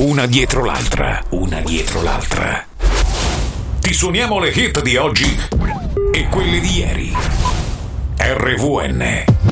una dietro l'altra, una dietro l'altra. Ti suoniamo le hit di oggi e quelle di ieri. RVN